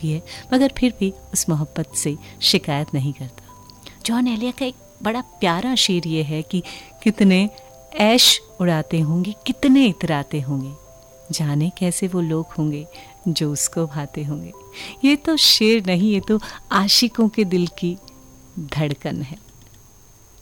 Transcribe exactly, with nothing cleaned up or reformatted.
होती है, मगर फिर भी उस मोहब्बत से शिकायत नहीं करता। जॉन एलिया का एक बड़ा प्यारा शेर ये है कि कितने ऐश उड़ाते होंगे, कितने इतराते होंगे, जाने कैसे वो लोग होंगे जो उसको भाते होंगे। ये तो शेर नहीं, ये तो आशिकों के दिल की धड़कन है।